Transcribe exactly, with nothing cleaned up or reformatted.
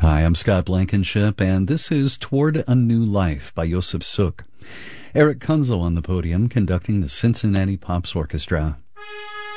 Hi, I'm Scott Blankenship, and this is Toward a New Life by Yosef Suk. Eric Kunzel on the podium conducting the Cincinnati Pops Orchestra.